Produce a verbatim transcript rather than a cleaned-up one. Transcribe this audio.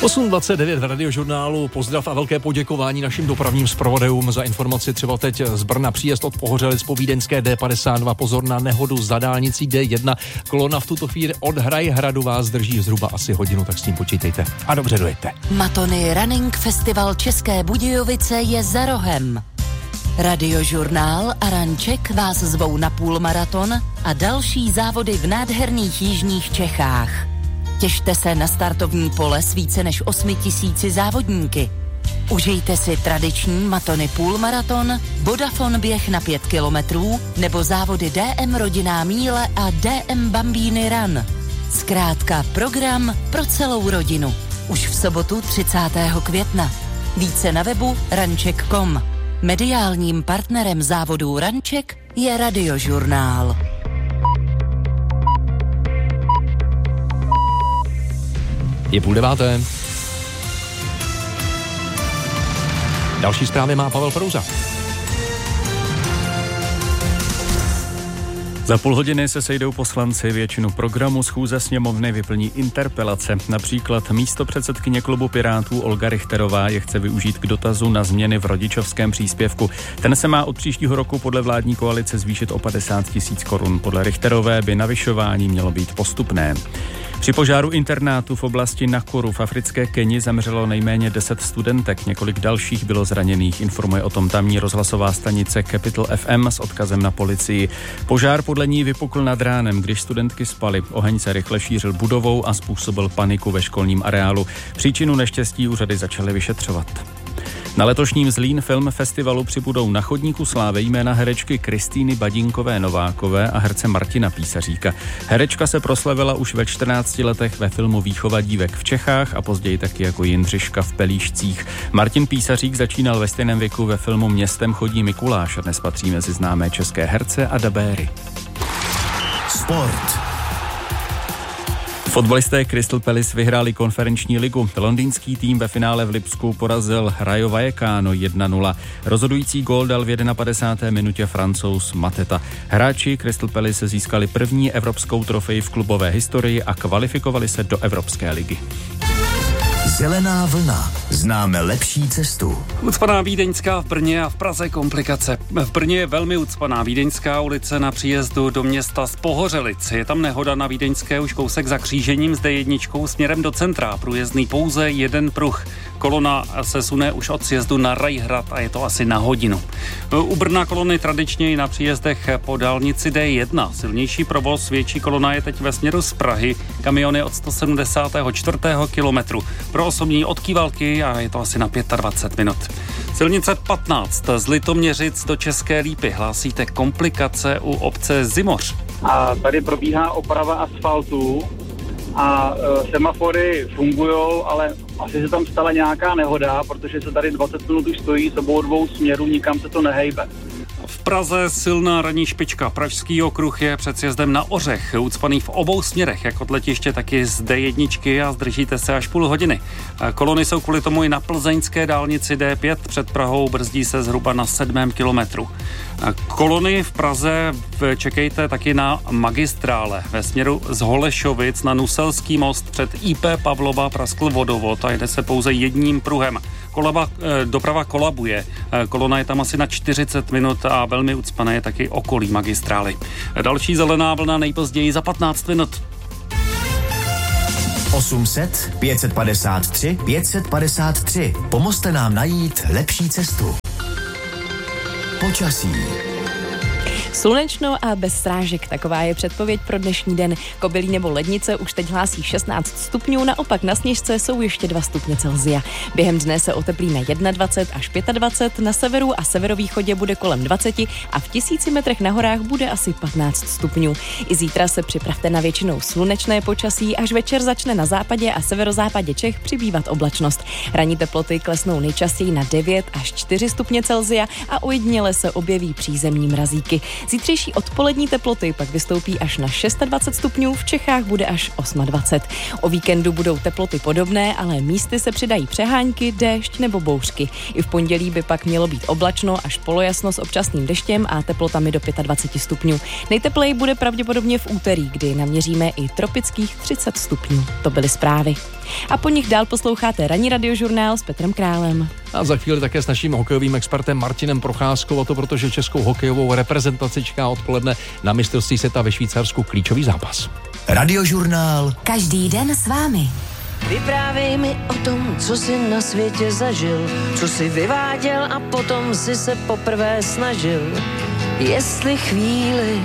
osm dvacet devět v Radiožurnálu. Pozdrav a velké poděkování našim dopravním zpravodajům za informaci. Třeba teď z Brna příjezd od Pohořelic po vídeňské D padesát dva. Pozor na nehodu za dálnicí D jedna. Kolona v tuto chvíli od Hrajhradu vás drží zhruba asi hodinu, tak s tím počítejte. A dobře dojete. Matony Running Festival České Budějovice je za rohem. Radiožurnál a Ranček vás zvou na půlmaraton a další závody v nádherných jižních Čechách. Těšte se na startovní pole s více než osmi tisíci závodníky. Užijte si tradiční Matony půlmaraton, Vodafone běh na pět kilometrů nebo závody D M Rodinná míle a D M Bambíny Run. Zkrátka program pro celou rodinu. Už v sobotu třicátého května. Více na webu ranček tečka com. Mediálním partnerem závodů Ranček je Radiožurnál. Je půl deváté. Další zprávy má Pavel Prouza. Za půl hodiny se sejdou poslanci, většinu programu schůze sněmovny vyplní interpelace. Například místopředsedkyně klubu Pirátů Olga Richterová je chce využít k dotazu na změny v rodičovském příspěvku. Ten se má od příštího roku podle vládní koalice zvýšit o padesát tisíc korun. Podle Richterové by navyšování mělo být postupné. Při požáru internátu v oblasti Nakuru v africké Keni zemřelo nejméně deset studentek, několik dalších bylo zraněných, informuje o tom tamní rozhlasová stanice Capital F M s odkazem na policii. Požár podle ní vypukl nad ránem, když studentky spaly. Oheň se rychle šířil budovou a způsobil paniku ve školním areálu. Příčinu neštěstí úřady začaly vyšetřovat. Na letošním Zlín Film Festivalu přibudou na chodníku slávy jména herečky Kristýny Badinkové Novákové a herce Martina Písaříka. Herečka se proslavila už ve čtrnácti letech ve filmu Výchova dívek v Čechách a později taky jako Jindřiška v Pelíšcích. Martin Písařík začínal ve stejném věku ve filmu Městem chodí Mikuláš a dnes patří mezi známé české herce a dabéry. Sport. Fotbalisté Crystal Palace vyhráli konferenční ligu. Londýnský tým ve finále v Lipsku porazil Rayo Vallecano jedna nula. Rozhodující gól dal v padesáté první minutě Francouz Mateta. Hráči Crystal Palace získali první evropskou trofej v klubové historii a kvalifikovali se do Evropské ligy. Zelená vlna. Známe lepší cestu. Ucpaná Vídeňská v Brně a v Praze komplikace. V Brně je velmi ucpaná Vídeňská ulice na příjezdu do města z Pohořelic. Je tam nehoda na Vídeňské už kousek za křížením s D jedna směrem do centra. Průjezdný pouze jeden pruh. Kolona se sune už od sjezdu na Rajhrad a je to asi na hodinu. U Brna kolony tradičně i na příjezdech po dálnici D jedna. Silnější provoz, větší kolona je teď ve směru z Prahy. Kamiony od sto sedmdesátého čtvrtého kilometru. Pro osobní od Kývalky a je to asi na dvacet pět minut. Silnice patnáct z Litoměřic do České Lípy. Hlásíte komplikace u obce Zimoř. A tady probíhá oprava asfaltu a e, semafory fungujou, ale asi se tam stala nějaká nehoda, protože se tady dvacet minut už stojí s obou dvou směrů, nikam se to nehejbe. V Praze silná ranní špička. Pražský okruh je před sjezdem na Ořech, ucpaný v obou směrech, jak od letiště, tak i z D jedna a zdržíte se až půl hodiny. Kolony jsou kvůli tomu i na plzeňské dálnici D pět, před Prahou brzdí se zhruba na sedmém kilometru. Kolony v Praze čekejte taky na magistrále. Ve směru z Holešovic na Nuselský most před I P Pavlova praskl vodovod a jde se pouze jedním pruhem. Kolaba, doprava kolabuje. Kolona je tam asi na čtyřicet minut a velmi ucpané je taky okolí magistrály. Další zelená vlna nejpozději za patnáct minut. osm set, pět set padesát tři, pět set padesát tři. Pomozte nám najít lepší cestu. Počasí. Slunečno a bez srážek, taková je předpověď pro dnešní den. Kobylí nebo Lednice už teď hlásí šestnáct stupňů, naopak na Sněžce jsou ještě dva stupně Celsia. Během dne se oteplí na dvacet jedna až dvacet pět, na severu a severovýchodě bude kolem dvacet a v tisíci metrech na horách bude asi patnáct stupňů. I zítra se připravte na většinou slunečné počasí, až večer začne na západě a severozápadě Čech přibývat oblačnost. Ranní teploty klesnou nejčastěji na devět až čtyři stupně Celsia a ojediněle se objeví přízemní mrazíky. Zítřejší odpolední teploty pak vystoupí až na dvacet šest stupňů, v Čechách bude až dvacet osm. O víkendu budou teploty podobné, ale místy se přidají přehánky, déšť nebo bouřky. I v pondělí by pak mělo být oblačno až polojasno s občasným deštěm a teplotami do dvacet pět stupňů. Nejtepleji bude pravděpodobně v úterý, kdy naměříme i tropických třicet stupňů. To byly zprávy. A po nich dál posloucháte ranní radiožurnál s Petrem Králem. A za chvíli také s naším hokejovým expertem Martinem Procházkou, a to protože českou hokejovou reprezentaci čeká odpoledne na mistrovství světa ve Švýcarsku klíčový zápas. Radiožurnál. Každý den s vámi. Vyprávěj mi o tom, co jsi na světě zažil, co jsi vyváděl a potom si se poprvé snažil. Jestli chvíli